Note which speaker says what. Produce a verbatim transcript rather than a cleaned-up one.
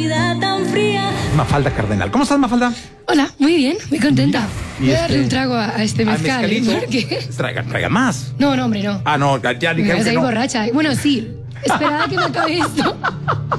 Speaker 1: vida tan fría.
Speaker 2: Mafalda Cardenal. ¿Cómo estás, Mafalda?
Speaker 3: Hola, muy bien, muy contenta.
Speaker 2: Y
Speaker 3: Voy a
Speaker 2: este-
Speaker 3: darle un trago a, a este
Speaker 2: Al
Speaker 3: mezcal. ¿eh?
Speaker 2: mezcalito.
Speaker 3: Porque...
Speaker 2: Traigan, traigan más.
Speaker 3: No, no, hombre, no.
Speaker 2: Ah, no, ya
Speaker 3: Me
Speaker 2: dijeron
Speaker 3: vas a
Speaker 2: que
Speaker 3: ir
Speaker 2: no.
Speaker 3: borracha. Bueno, sí. Esperad a que me acabe esto.